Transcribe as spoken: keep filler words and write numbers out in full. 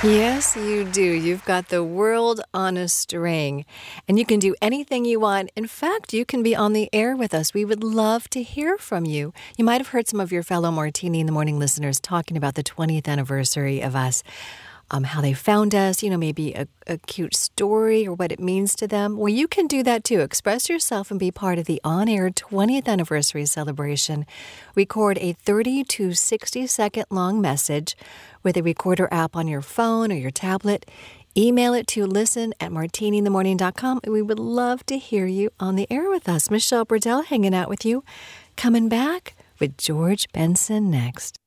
Yes, you do. You've got the world on a string, and you can do anything you want. In fact, you can be on the air with us. We would love to hear from you. You might have heard some of your fellow Martini in the Morning listeners talking about the twentieth anniversary of us, um, how they found us, you know, maybe a, a cute story or what it means to them. Well, you can do that too. Express yourself and be part of the on-air twentieth anniversary celebration. Record a thirty to sixty second long message with a recorder app on your phone or your tablet. Email it to listen at martini in the morning dot com. We would love to hear you on the air with us. Michelle Burdell hanging out with you. Coming back with George Benson next.